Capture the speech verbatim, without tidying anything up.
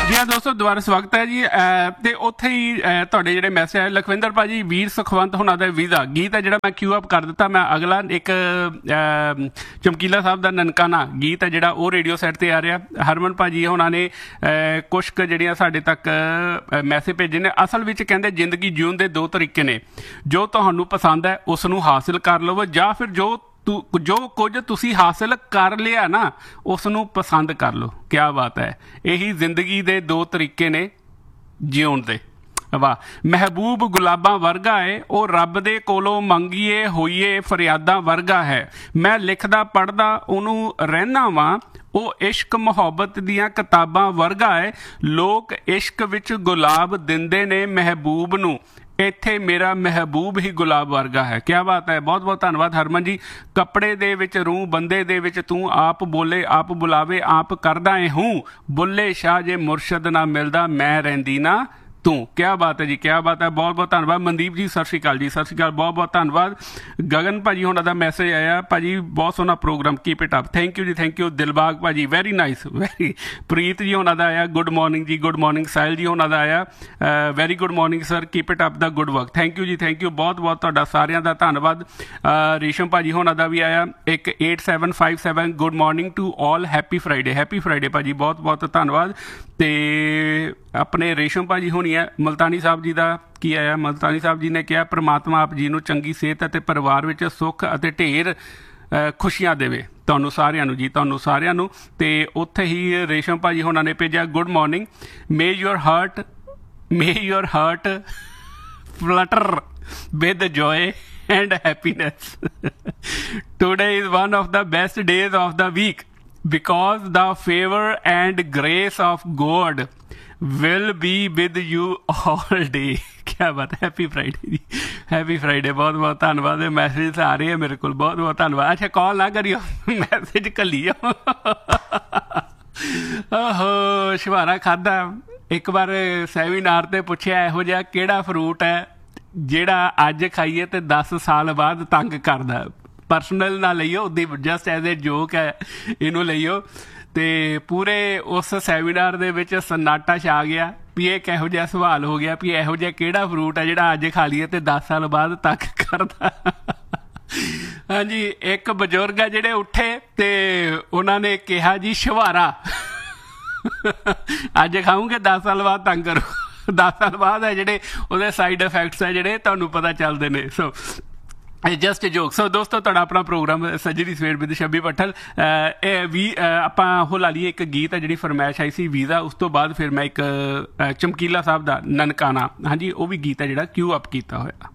जी हाँ दोस्तों, दोबारा स्वागत है जी। ਤੇ ਉੱਥੇ ਹੀ ਤੁਹਾਡੇ ਜਿਹੜੇ ਮੈਸੇਜ ਆਏ ਲਖਵਿੰਦਰ ਭਾਜੀ, ਵੀਰ ਸੁਖਵੰਤ ਹੁਣਾਂ ਦਾ ਵੀਜ਼ਾ ਗੀਤ ਹੈ ਜਿਹੜਾ ਮੈਂ ਕਿਊ ਅਪ ਕਰ ਦਿੱਤਾ। ਮੈਂ ਅਗਲਾ ਇੱਕ ਚਮਕੀਲਾ ਸਾਹਿਬ ਦਾ ਨਨਕਾਣਾ ਗੀਤ ਹੈ ਜਿਹੜਾ ਉਹ ਰੇਡੀਓ ਸੈਟ 'ਤੇ ਆ ਰਿਹਾ। ਹਰਮਨ ਭਾਜੀ ਹੁਣਾਂ ਨੇ ਕੁਛ ਕੁ ਜਿਹੜੀਆਂ ਸਾਡੇ ਤੱਕ ਮੈਸੇਜ ਭੇਜੇ ਨੇ। ਅਸਲ ਵਿੱਚ ਕਹਿੰਦੇ ਜ਼ਿੰਦਗੀ ਜਿਉਣ ਦੇ ਦੋ ਤਰੀਕੇ ਨੇ, ਜੋ ਤੁਹਾਨੂੰ ਪਸੰਦ ਹੈ ਉਸ ਨੂੰ ਹਾਸਿਲ ਕਰ ਲਵੋ, ਜਾਂ ਫਿਰ ਜੋ ਤੂੰ ਜੋ ਕੁਝ ਤੁਸੀਂ ਹਾਸਿਲ ਕਰ ਲਿਆ ਨਾ ਉਸ ਨੂੰ ਪਸੰਦ ਕਰ ਲਓ। ਕਿਆ ਬਾਤ ਹੈ, ਇਹੀ ਜ਼ਿੰਦਗੀ ਦੇ ਦੋ ਤਰੀਕੇ ਨੇ ਜਿਉਣ ਦੇ। ਵਾਹ। ਮਹਿਬੂਬ ਗੁਲਾਬਾਂ ਵਰਗਾ ਹੈ, ਉਹ ਰੱਬ ਦੇ ਕੋਲੋਂ ਮੰਗੀਏ ਹੋਈਏ ਫਰਿਆਦਾਂ ਵਰਗਾ ਹੈ। ਮੈਂ ਲਿਖਦਾ ਪੜ੍ਹਦਾ ਉਹਨੂੰ ਰਹਿਣਾ ਵਾਂ, ਉਹ ਇਸ਼ਕ ਮੁਹੱਬਤ ਦੀਆਂ ਕਿਤਾਬਾਂ ਵਰਗਾ ਹੈ। ਲੋਕ ਇਸ਼ਕ ਵਿੱਚ ਗੁਲਾਬ ਦਿੰਦੇ ਨੇ ਮਹਿਬੂਬ ਨੂੰ, ਇੱਥੇ ਮੇਰਾ ਮਹਿਬੂਬ ਹੀ ਗੁਲਾਬ ਵਰਗਾ ਹੈ। ਕਿਆ ਬਾਤ ਹੈ, ਬਹੁਤ ਬਹੁਤ ਧੰਨਵਾਦ ਹਰਮਨ ਜੀ। ਕੱਪੜੇ ਦੇ ਵਿੱਚ ਰੂਹ, ਬੰਦੇ ਦੇ ਵਿੱਚ ਤੂੰ, ਆਪ ਬੋਲੇ ਆਪ ਬੁਲਾਵੇ ਆਪ ਕਰਦਾ ਏ ਹੂੰ, ਬੁੱਲੇ ਸ਼ਾਹ ਜੇ ਮੁਰਸ਼ਦ ਨਾ ਮਿਲਦਾ ਮੈਂ ਰਹਿੰਦੀ ਨਾ ਤੂੰ। ਕਿਆ ਬਾਤ ਹੈ ਜੀ, ਕਿਆ ਬਾਤ ਹੈ, ਬਹੁਤ ਬਹੁਤ ਧੰਨਵਾਦ। ਮਨਦੀਪ ਜੀ ਸਤਿ ਸ਼੍ਰੀ ਅਕਾਲ ਜੀ, ਸਤਿ ਸ਼੍ਰੀ ਅਕਾਲ, ਬਹੁਤ ਬਹੁਤ ਧੰਨਵਾਦ। ਗਗਨ ਭਾਜੀ ਉਹਨਾਂ ਦਾ ਮੈਸੇਜ ਆਇਆ, ਭਾਜੀ ਬਹੁਤ ਸੋਹਣਾ programme, keep it up. Thank you ਜੀ, ਥੈਂਕ ਯੂ। ਦਿਲਬਾਗ ਭਾਜੀ ਵੈਰੀ ਨਾਈਸ, ਵੈਰੀ। ਪ੍ਰੀਤ ਜੀ ਉਹਨਾਂ ਦਾ ਆਇਆ, ਗੁੱਡ ਮੋਰਨਿੰਗ ਜੀ, ਗੁੱਡ ਮੋਰਨਿੰਗ। ਸਾਹਿਲ ਜੀ ਉਹਨਾਂ ਦਾ ਆਇਆ, very good morning sir, keep it up the good work. Thank you ਜੀ, ਥੈਂਕ ਯੂ, ਬਹੁਤ ਬਹੁਤ ਤੁਹਾਡਾ ਸਾਰਿਆਂ ਦਾ ਧੰਨਵਾਦ। ਰੇਸ਼ਮ ਭਾਜੀ ਉਹਨਾਂ ਦਾ ਵੀ ਆਇਆ ਇੱਕ eight seven five seven, good morning to all, happy Friday, happy Friday ਭਾਜੀ, ਬਹੁਤ ਬਹੁਤ ਧੰਨਵਾਦ। ਅਤੇ ਆਪਣੇ ਰੇਸ਼ਮ ਭਾਜੀ ਹੋਣੀ ਹੈ। ਮਲਤਾਨੀ ਸਾਹਿਬ ਜੀ ਦਾ ਕੀ ਆਇਆ, ਮਲਤਾਨੀ ਸਾਹਿਬ ਜੀ ਨੇ ਕਿਹਾ ਪ੍ਰਮਾਤਮਾ ਆਪ ਜੀ ਨੂੰ ਚੰਗੀ ਸਿਹਤ ਅਤੇ ਪਰਿਵਾਰ ਵਿੱਚ ਸੁੱਖ ਅਤੇ ਢੇਰ ਖੁਸ਼ੀਆਂ ਦੇਵੇ, ਤੁਹਾਨੂੰ ਸਾਰਿਆਂ ਨੂੰ ਜੀ, ਤੁਹਾਨੂੰ ਸਾਰਿਆਂ ਨੂੰ। ਅਤੇ ਉੱਥੇ ਹੀ ਰੇਸ਼ਮ ਭਾਜੀ ਹੋਣਾ ਨੇ ਭੇਜਿਆ good morning, may your heart may your heart ਫਲਟਰ with joy and happiness. Today is one of the best days of the week because the favor and grace of God will be with you all day. क्या बात है, happy Friday जी, happy Friday, बहुत बहुत धन्यवाद। Message आ रहे हैं मेरे को, बहुत बहुत धन्यवाद। अच्छा कॉल ना करियो, मैसेज घल्लियो। आहो छुहारा खाधा एक बार सैमीनार ते पुछया ਇਹੋ ਜਿਹਾ ਕਿਹੜਾ ਫਰੂਟ ਹੈ ਜਿਹੜਾ ਅੱਜ ਖਾਈਏ ਤੇ ਦਸ ਸਾਲ ਬਾਅਦ ਤੰਗ ਕਰਦਾ। ਪਰਸਨਲ ਨਾ ਲਈਓ, ਉਹਦੀ ਜਸਟ ਐਜ਼ ਏ ਜੋਕ ਹੈ, ਇਹਨੂੰ ਲਈਓ। ਅਤੇ ਪੂਰੇ ਉਸ ਸੈਮੀਨਾਰ ਦੇ ਵਿੱਚ ਸਨਾਟਾ ਛਾ ਗਿਆ ਵੀ ਇਹ ਕਿਹੋ ਜਿਹਾ ਸਵਾਲ ਹੋ ਗਿਆ ਵੀ ਇਹੋ ਜਿਹਾ ਕਿਹੜਾ ਫਰੂਟ ਹੈ ਜਿਹੜਾ ਅੱਜ ਖਾ ਲਈਏ ਤੇ ਦਸ ਸਾਲ ਬਾਅਦ ਤੰਗ ਕਰਦਾ। ਹਾਂਜੀ, ਇੱਕ ਬਜ਼ੁਰਗ ਆ ਜਿਹੜੇ ਉੱਠੇ ਅਤੇ ਉਹਨਾਂ ਨੇ ਕਿਹਾ ਜੀ ਛੁਹਾਰਾ ਅੱਜ ਖਾਊਂਗੇ ਦਸ ਸਾਲ ਬਾਅਦ ਤੰਗ ਕਰੋ। ਦਸ ਸਾਲ ਬਾਅਦ ਹੈ ਜਿਹੜੇ ਉਹਦੇ ਸਾਈਡ ਇਫੈਕਟਸ ਹੈ ਜਿਹੜੇ ਤੁਹਾਨੂੰ ਪਤਾ ਚੱਲਦੇ ਨੇ। ਸੋ ਜਸਟ ਜੋਕ। ਸੋ ਦੋਸਤੋ, ਤੁਹਾਡਾ ਆਪਣਾ ਪ੍ਰੋਗਰਾਮ ਸੱਜਰੀ ਸਵੇਰ ਵਿਦ ਸ਼ੱਬੀ ਭੱਠਲ। ਇਹ ਵੀ ਆਪਾਂ ਉਹ ਲਾ ਲਈਏ ਇੱਕ ਗੀਤ ਹੈ ਜਿਹੜੀ ਫਰਮਾਇਸ਼ ਆਈ ਸੀ ਵੀਜ਼ਾ, ਉਸ ਤੋਂ ਬਾਅਦ ਫਿਰ ਮੈਂ ਇੱਕ ਚਮਕੀਲਾ ਸਾਹਿਬ ਦਾ ਨਨਕਾਣਾ, ਹਾਂਜੀ ਉਹ ਵੀ ਗੀਤ ਹੈ ਜਿਹੜਾ ਕਿਊ ਅਪ ਕੀਤਾ ਹੋਇਆ।